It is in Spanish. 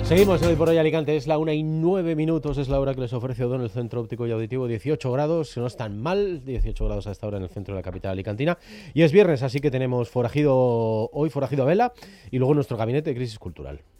Seguimos hoy por hoy Alicante, es la 1:09, es la hora que les ofrece O'Donnell Centro Óptico y Auditivo, 18 grados, no están mal, 18 grados a esta hora en el centro de la capital alicantina, y es viernes, así que tenemos forajido hoy, forajido a vela, y luego nuestro gabinete de crisis cultural.